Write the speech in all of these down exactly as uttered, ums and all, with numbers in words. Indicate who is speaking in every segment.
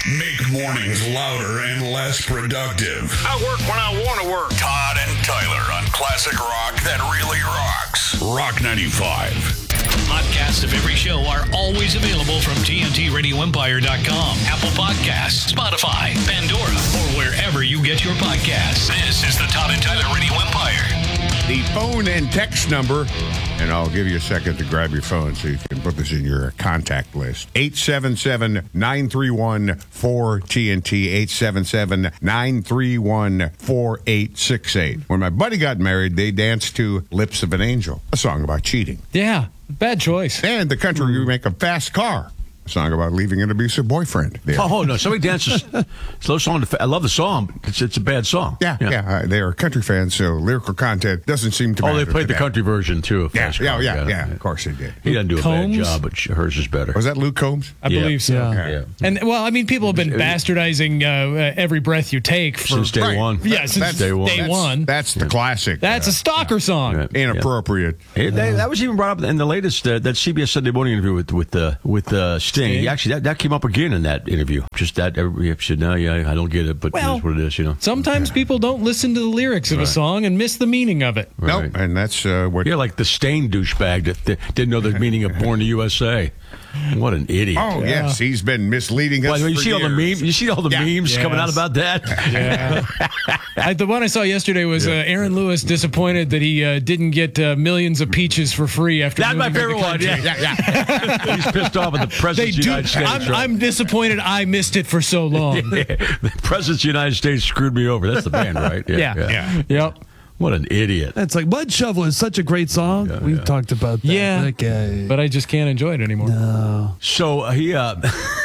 Speaker 1: Make mornings louder and less productive.
Speaker 2: I work when I want to work.
Speaker 1: Todd and Tyler on classic rock that really rocks. Rock ninety-five.
Speaker 3: Podcasts of every show are always available from T N T radio empire dot com, Apple Podcasts, Spotify, Pandora, or wherever you get your podcasts. This is the Todd and Tyler Radio Empire.
Speaker 4: The phone and text number, and I'll give you a second to grab your phone so you can put this in your contact list. eight seven seven, nine three one, four T N T, eight seven seven, nine three one, four eight six eight. When my buddy got married, they danced to Lips of an Angel, a song about cheating.
Speaker 5: Yeah, bad choice.
Speaker 4: And the country remake of Fast Car, a song about leaving an abusive boyfriend. There.
Speaker 6: Oh, no, somebody dances slow song. To, I love the song. It's it's a bad song.
Speaker 4: Yeah, yeah. yeah uh, they are country fans, so lyrical content doesn't seem to
Speaker 6: Oh,
Speaker 4: matter
Speaker 6: they played
Speaker 4: to
Speaker 6: the
Speaker 4: them.
Speaker 6: country version, too. Of
Speaker 4: Yeah,
Speaker 6: Fast
Speaker 4: yeah,
Speaker 6: Car.
Speaker 4: yeah, yeah, yeah. Of course they did.
Speaker 6: He doesn't do a
Speaker 5: Combs?
Speaker 6: bad job, but hers is better.
Speaker 4: Was that Luke Combs?
Speaker 5: I
Speaker 6: Yeah.
Speaker 5: believe so.
Speaker 7: Yeah.
Speaker 6: Yeah.
Speaker 5: And, well, I mean, people have been bastardizing uh, Every Breath You Take for...
Speaker 6: Since day
Speaker 4: Right.
Speaker 6: one.
Speaker 5: Yeah, since
Speaker 4: That's-
Speaker 5: day one.
Speaker 4: That's,
Speaker 5: one.
Speaker 4: that's the classic.
Speaker 5: That's a stalker song.
Speaker 6: Yeah.
Speaker 4: Inappropriate.
Speaker 6: Hey, they, that was even brought up in the latest uh, that C B S Sunday Morning interview with with uh, with uh, Sting.
Speaker 5: Sting?
Speaker 6: He actually, that, that came up again in that interview. Just that every episode. No, yeah, I don't get it, but
Speaker 5: Well,
Speaker 6: it is what it is. You know.
Speaker 5: Sometimes people don't listen to the lyrics of a song and miss the meaning of it.
Speaker 4: No,
Speaker 6: Right.
Speaker 4: and that's uh, what.
Speaker 6: You're like the Stain douchebag that, that didn't know the meaning of Born in the U S A. What an idiot!
Speaker 4: Oh yes, he's been misleading us.
Speaker 6: Well, you
Speaker 4: for
Speaker 6: see all the
Speaker 4: years.
Speaker 6: memes. You see all the
Speaker 4: Yeah.
Speaker 6: memes
Speaker 5: Yes.
Speaker 6: coming out about that.
Speaker 5: Yeah. I, the one I saw yesterday was uh, Aaron Lewis disappointed that he uh, didn't get uh, millions of peaches for free after
Speaker 6: That's my
Speaker 5: moving to the
Speaker 6: favorite one.
Speaker 5: country.
Speaker 6: Yeah, yeah. He's pissed off at the
Speaker 5: They
Speaker 6: president of the
Speaker 5: do.
Speaker 6: United States.
Speaker 5: I'm,
Speaker 6: right?
Speaker 5: I'm disappointed I missed it for so long.
Speaker 6: Yeah. The president of the United States screwed me over. That's the band, right?
Speaker 5: Yeah.
Speaker 4: Yeah.
Speaker 5: Yep.
Speaker 6: What an idiot.
Speaker 7: That's like Mud Shovel is such a great song.
Speaker 6: Yeah,
Speaker 7: We've
Speaker 6: yeah.
Speaker 7: talked about that.
Speaker 5: Yeah.
Speaker 7: That guy.
Speaker 5: But I just can't enjoy it anymore.
Speaker 7: No.
Speaker 6: So uh, he, uh,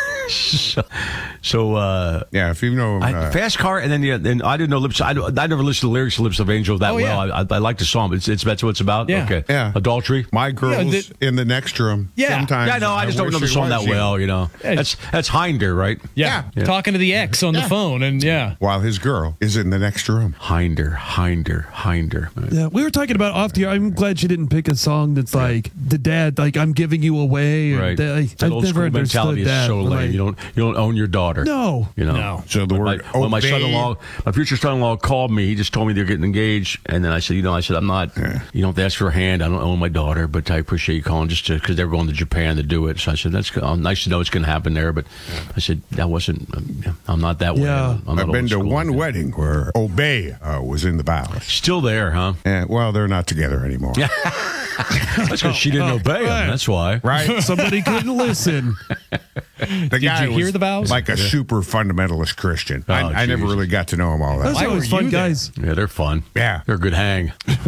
Speaker 6: so, so uh,
Speaker 4: Yeah, if you know him,
Speaker 6: I,
Speaker 4: uh,
Speaker 6: Fast Car, and then yeah, then I didn't know Lips. I, I never listened to the lyrics of Lips of Angel that
Speaker 5: Oh,
Speaker 6: well.
Speaker 5: yeah.
Speaker 6: I, I, I like the song. It's, it's that's what it's about.
Speaker 5: Yeah.
Speaker 6: Okay.
Speaker 4: Yeah.
Speaker 6: Adultery.
Speaker 4: my girls
Speaker 5: Yeah, that-
Speaker 4: in the next room.
Speaker 5: Yeah.
Speaker 4: Sometimes
Speaker 6: Yeah, no, I just don't
Speaker 4: wish
Speaker 6: know the
Speaker 4: it
Speaker 6: song
Speaker 4: was
Speaker 6: that
Speaker 4: you.
Speaker 6: well. You know,
Speaker 5: Yeah.
Speaker 6: that's that's Hinder, right?
Speaker 5: Yeah.
Speaker 4: Yeah.
Speaker 5: Talking to the ex on the phone, and yeah.
Speaker 4: While his girl is in the next room.
Speaker 6: Hinder, Hinder, Hinder.
Speaker 7: Yeah, we were talking about off the air. I'm glad she didn't pick a song that's like the dad, like I'm giving you away. and
Speaker 6: Right.
Speaker 7: that- I,
Speaker 6: That
Speaker 7: I've
Speaker 6: old
Speaker 7: never
Speaker 6: school mentality
Speaker 7: understood that.
Speaker 6: is so
Speaker 7: When
Speaker 6: lame.
Speaker 7: I-
Speaker 6: You don't you don't own your daughter.
Speaker 7: No.
Speaker 6: You know.
Speaker 5: No.
Speaker 4: So the
Speaker 6: When
Speaker 4: word
Speaker 6: my, when my
Speaker 4: obey-
Speaker 6: son-in-law, my future son-in-law called me, he just told me they're getting engaged, and then I said, you know, I said I'm not. You don't have to ask for a hand. I don't own my daughter, but I appreciate you calling just because they're going to Japan to do it. So I said that's good. Nice to know it's going to happen there, but I said that wasn't. I'm not that way.
Speaker 7: Yeah.
Speaker 6: I'm not
Speaker 4: I've been
Speaker 6: old
Speaker 4: to
Speaker 6: school.
Speaker 4: one wedding where Obey uh, was in the vows.
Speaker 6: Still there, huh?
Speaker 4: And, well, they're not together anymore.
Speaker 6: Yeah. That's because she didn't obey him.
Speaker 7: right.
Speaker 6: That's why.
Speaker 4: Right?
Speaker 7: Somebody couldn't listen.
Speaker 4: The guy
Speaker 5: you hear
Speaker 4: was
Speaker 5: the vows?
Speaker 4: like a super fundamentalist Christian.
Speaker 6: Oh,
Speaker 4: I, I never
Speaker 6: Jesus.
Speaker 4: really got to know him all that.
Speaker 7: Those
Speaker 5: Why
Speaker 7: are always
Speaker 5: were
Speaker 7: fun
Speaker 5: you there?
Speaker 7: guys.
Speaker 6: Yeah, they're fun.
Speaker 4: Yeah.
Speaker 6: They're a good hang.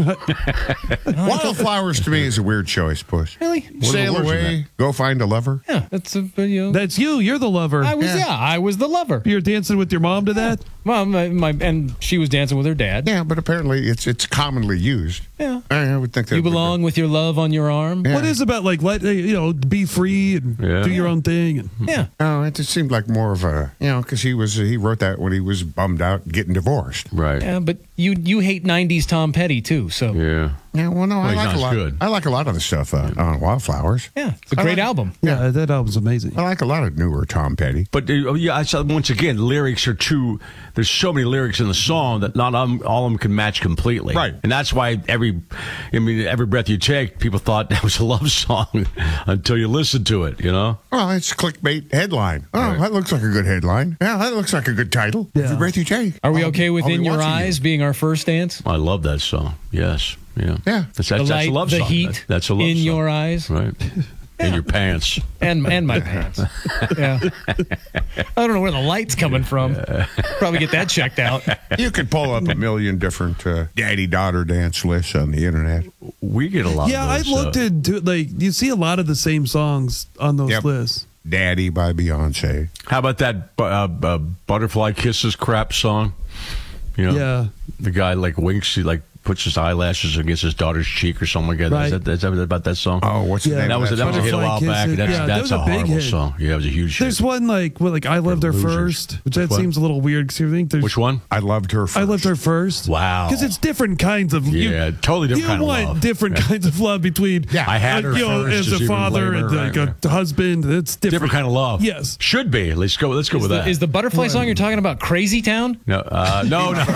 Speaker 4: Wildflowers to me is a weird choice, Puss.
Speaker 5: Really?
Speaker 4: Sail
Speaker 6: the words in
Speaker 4: away, go find a lover.
Speaker 5: Yeah. That's a you know.
Speaker 7: That's you. You're the lover.
Speaker 5: I was
Speaker 4: Yeah.
Speaker 5: yeah. I was the lover.
Speaker 7: You're dancing with your mom to that?
Speaker 5: Well, my, my and she was dancing with her dad.
Speaker 4: Yeah, but apparently it's it's commonly used.
Speaker 5: Yeah.
Speaker 4: I, I would think that
Speaker 5: You
Speaker 4: would be-
Speaker 5: belong with your love on your arm.
Speaker 4: Yeah.
Speaker 7: What is about like let you know be free and
Speaker 6: Yeah.
Speaker 7: do your own thing? And,
Speaker 5: Yeah.
Speaker 4: Oh, it just seemed like more of a you know because he was he wrote that when he was bummed out getting divorced.
Speaker 6: Right.
Speaker 5: Yeah, but you you hate nineties Tom Petty too, so yeah,
Speaker 6: Yeah.
Speaker 4: Yeah, well, no, I
Speaker 6: he's
Speaker 4: like
Speaker 6: not
Speaker 4: a
Speaker 6: as
Speaker 4: lot.
Speaker 6: good.
Speaker 4: I like a lot of the stuff uh, on Wildflowers.
Speaker 5: it's a
Speaker 4: I
Speaker 5: great
Speaker 4: like-
Speaker 5: album.
Speaker 7: yeah, that album's amazing.
Speaker 4: I like a lot of newer Tom Petty.
Speaker 6: But uh, yeah, I saw once again, lyrics are too. There's so many lyrics in the song that not um, all of them can match completely.
Speaker 4: Right.
Speaker 6: And that's why every, I mean, every breath you take, people thought that was a love song until you listen to it. You know.
Speaker 4: Well, it's a clickbait headline. Oh,
Speaker 6: Right.
Speaker 4: that looks like a good headline. Yeah, that looks like a good title.
Speaker 7: Yeah.
Speaker 4: Every breath you take.
Speaker 5: Are we
Speaker 4: I'll-
Speaker 5: okay with
Speaker 4: I'll be
Speaker 5: In Your
Speaker 4: watching
Speaker 5: Eyes
Speaker 4: you.
Speaker 5: being our first dance?
Speaker 6: I love that song. Yes. Yeah.
Speaker 4: Yeah.
Speaker 6: That's, that's,
Speaker 5: The
Speaker 6: that's
Speaker 5: light,
Speaker 6: a love
Speaker 5: the
Speaker 6: song.
Speaker 5: heat,
Speaker 6: That- that's a love
Speaker 5: in
Speaker 6: song.
Speaker 5: your eyes,
Speaker 6: Right. In your pants.
Speaker 5: and and my pants. Yeah, I don't know where the light's coming from. Probably get that checked out.
Speaker 4: You could pull up a million different uh, daddy-daughter dance lists on the internet.
Speaker 6: We get a lot
Speaker 7: Yeah,
Speaker 6: of
Speaker 7: I
Speaker 6: those.
Speaker 7: looked
Speaker 6: uh,
Speaker 7: into like you see a lot of the same songs on those
Speaker 4: Yep.
Speaker 7: lists.
Speaker 4: Daddy by Beyonce.
Speaker 6: How about that uh, uh, Butterfly Kisses crap song? You know,
Speaker 7: Yeah.
Speaker 6: the guy like winks, he like puts his eyelashes against his daughter's cheek or something like that.
Speaker 7: Right.
Speaker 6: Is, that, is that about that song?
Speaker 4: Oh, what's the
Speaker 7: Yeah.
Speaker 4: name
Speaker 6: that
Speaker 4: of
Speaker 6: was
Speaker 4: that
Speaker 6: that was a
Speaker 4: song?
Speaker 6: hit a while
Speaker 7: Butterfly
Speaker 6: back.
Speaker 7: Kisses.
Speaker 6: That's,
Speaker 7: Yeah, that
Speaker 6: that's
Speaker 7: was
Speaker 6: a,
Speaker 7: a big
Speaker 6: horrible
Speaker 7: hit.
Speaker 6: song. Yeah, it was a huge
Speaker 7: There's
Speaker 6: hit.
Speaker 7: one like well, like I loved her
Speaker 6: Losers.
Speaker 7: first, which that
Speaker 6: one?
Speaker 7: seems a little weird because I think there's
Speaker 6: Which one?
Speaker 4: I loved her first.
Speaker 7: I loved her first.
Speaker 6: Wow.
Speaker 7: Because it's different kinds of you-
Speaker 6: Yeah, totally different
Speaker 7: you
Speaker 6: kind of
Speaker 7: want
Speaker 6: love.
Speaker 7: different kinds of love between
Speaker 4: Yeah.
Speaker 6: I had
Speaker 7: uh,
Speaker 6: her
Speaker 7: you know,
Speaker 6: first,
Speaker 7: as
Speaker 6: just
Speaker 7: a
Speaker 6: even
Speaker 7: father
Speaker 6: later,
Speaker 7: and like
Speaker 6: right,
Speaker 7: a husband. It's different.
Speaker 6: Different kind of love.
Speaker 7: Yes.
Speaker 6: Should be. Let's go. Let's go
Speaker 5: Is
Speaker 6: with
Speaker 5: the,
Speaker 6: that.
Speaker 5: is the butterfly song you're talking about Crazy Town?
Speaker 6: no, uh, no, no.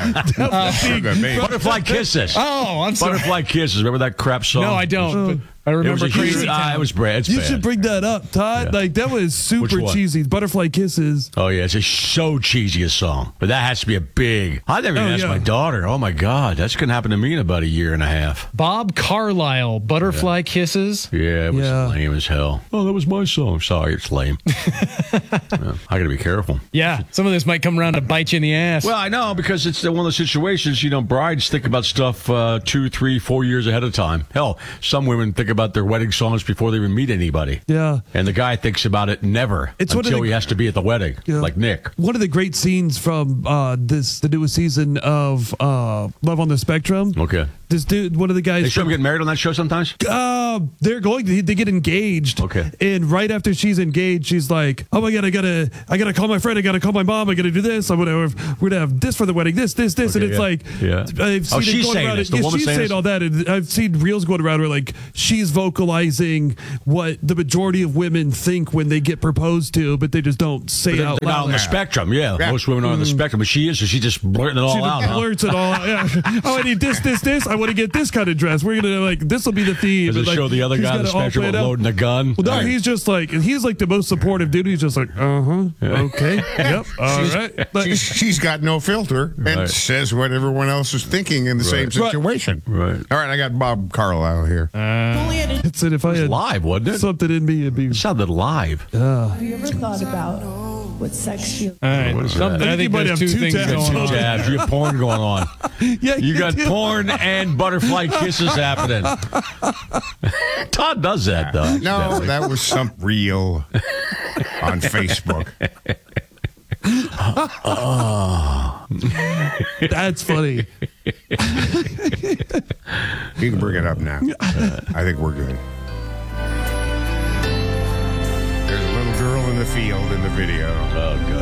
Speaker 4: Butterfly.
Speaker 6: Butterfly Kisses.
Speaker 5: Oh, I'm sorry.
Speaker 6: Butterfly Kisses. Remember that crap song?
Speaker 5: No, I don't. But I
Speaker 6: It was
Speaker 5: remember
Speaker 6: a huge.
Speaker 5: Crazy
Speaker 6: Uh,
Speaker 5: Town.
Speaker 6: it was bad. It's
Speaker 7: You
Speaker 6: bad.
Speaker 7: should bring that up, Todd.
Speaker 6: Yeah.
Speaker 7: Like that was super
Speaker 6: Which one?
Speaker 7: cheesy. Butterfly Kisses.
Speaker 6: Oh yeah, it's a so cheesy a song, but that has to be a big. I never even
Speaker 7: Oh,
Speaker 6: asked
Speaker 7: yeah.
Speaker 6: my daughter. Oh my god, that's gonna happen to me in about a year and a half.
Speaker 5: Bob Carlyle, Butterfly Kisses.
Speaker 6: Yeah, it was
Speaker 7: Yeah.
Speaker 6: lame as hell. Oh, that was my song. Sorry, it's lame. Yeah, I gotta be careful.
Speaker 5: Yeah, some of this might come around to bite you in the ass.
Speaker 6: Well, I know because it's one of those situations. You know, brides think about stuff uh, two, three, four years ahead of time. Hell, some women think about their wedding songs before they even meet anybody.
Speaker 7: Yeah.
Speaker 6: And the guy thinks about it never
Speaker 7: It's one of
Speaker 6: until
Speaker 7: the-
Speaker 6: he has to be at the wedding,
Speaker 7: Yeah.
Speaker 6: like Nick.
Speaker 7: One of the great scenes from uh, this the newest season of uh, Love on the Spectrum.
Speaker 6: Okay.
Speaker 7: This dude, one of the guys.
Speaker 6: They show him getting married on that show sometimes?
Speaker 7: Uh, they're going to they get engaged.
Speaker 6: Okay.
Speaker 7: And right after she's engaged, she's like, "Oh my god, I gotta, I gotta call my friend. I gotta call my mom. I gotta do this. I'm gonna, we're gonna have this for the wedding. This, this, this."
Speaker 6: Okay,
Speaker 7: and it's
Speaker 6: yeah.
Speaker 7: like,
Speaker 6: Yeah.
Speaker 7: I've seen
Speaker 6: Oh,
Speaker 7: it
Speaker 6: she's
Speaker 7: going
Speaker 6: saying
Speaker 7: around.
Speaker 6: this. The
Speaker 7: yeah,
Speaker 6: woman's
Speaker 7: she's
Speaker 6: saying
Speaker 7: saying
Speaker 6: this?
Speaker 7: all that, and I've seen reels going around where like she's vocalizing what the majority of women think when they get proposed to, but they just don't say
Speaker 6: They're,
Speaker 7: it out
Speaker 6: they're not
Speaker 7: loud.
Speaker 6: on the spectrum, yeah.
Speaker 4: Yeah.
Speaker 6: Most women are on the spectrum, but she is, so she just blurting it all
Speaker 7: She
Speaker 6: out.
Speaker 7: just
Speaker 6: Huh?
Speaker 7: blurts it all out. Yeah. Oh, I need this, this, this. I want to get this kind of dress. We're gonna like this will be the theme.
Speaker 6: Does it
Speaker 7: And, like,
Speaker 6: show the other
Speaker 7: she's
Speaker 6: guy on the
Speaker 7: got it all
Speaker 6: spectrum
Speaker 7: planned out.
Speaker 6: loading a gun?
Speaker 7: Well, no,
Speaker 6: Right.
Speaker 7: he's just like he's like the most supportive dude. He's just like, uh huh, okay, yep, all right. Like,
Speaker 4: She's, she's got no filter and
Speaker 6: Right.
Speaker 4: says what everyone else is thinking in the same
Speaker 6: Right.
Speaker 4: situation.
Speaker 6: Right.
Speaker 4: All right, I got Bob Carlyle here.
Speaker 7: it's if I had
Speaker 6: Live, wasn't it?
Speaker 7: something in me, it'd be.
Speaker 6: It sounded live.
Speaker 8: Have you ever thought about what sex feels
Speaker 5: All right.
Speaker 6: What is
Speaker 5: Something-
Speaker 6: that?
Speaker 5: I
Speaker 7: I
Speaker 5: think
Speaker 7: think you might
Speaker 5: there's
Speaker 7: have
Speaker 5: two
Speaker 7: two
Speaker 5: things
Speaker 7: tabs
Speaker 5: going on.
Speaker 7: open.
Speaker 6: Jabs, you got porn going on.
Speaker 7: Yeah,
Speaker 6: You got
Speaker 7: do.
Speaker 6: porn and butterfly kisses happening. Todd does that, though.
Speaker 4: No,
Speaker 6: accidentally.
Speaker 4: that was some real on Facebook.
Speaker 7: That's funny.
Speaker 4: You can bring it up now. I think we're good. There's a little girl in the field in the video.
Speaker 6: Oh, God.